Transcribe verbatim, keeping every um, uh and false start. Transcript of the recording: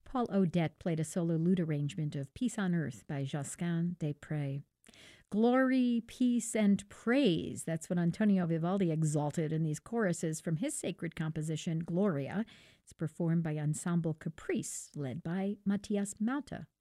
Paul Odette played a solo lute arrangement of Peace on Earth by Josquin des Prez. Glory, peace, and praise. That's what Antonio Vivaldi exalted in these choruses from his sacred composition, Gloria. It's performed by Ensemble Caprice, led by Matthias Mauta.